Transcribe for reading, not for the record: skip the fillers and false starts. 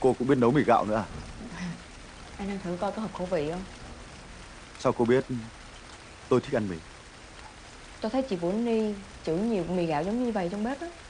cô cũng biết nấu mì gạo nữa à? Anh ăn thử coi có hợp khẩu vị không. Sao cô biết tôi thích ăn mì? Tôi thấy chị Vũ Ni chữ nhiều mì gạo giống như vậy trong bếp á.